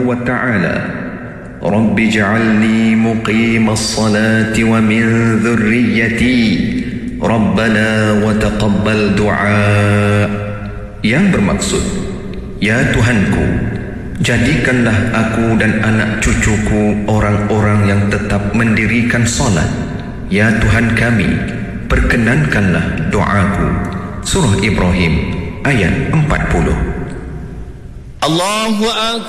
wa ta'ala, Rabbi ij'alni muqimas salati wa min dhurriyyati Rabbana wa taqabbal du'a, yang bermaksud, ya Tuhanku, jadikanlah aku dan anak cucuku orang-orang yang tetap mendirikan solat. Ya Tuhan kami, perkenankanlah doaku. Surah Ibrahim ayat 40. Allahu Akbar.